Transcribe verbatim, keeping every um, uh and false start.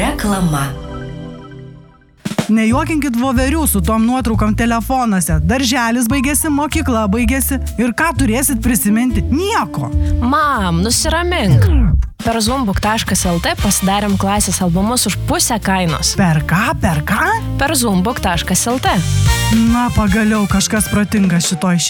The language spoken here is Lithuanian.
Reklama. Nejuokinkit voverių su tom nuotraukom telefonuose. Darželis baigėsi, mokykla baigėsi. Ir ką turėsit prisiminti? Nieko. Mam, nusiramink. Per zumbuk taškas el te pasidarėm klasės albumus už pusę kainos. Per ką, per ką? Per zumbuk taškas el te. Na, pagaliau kažkas protingas šitoj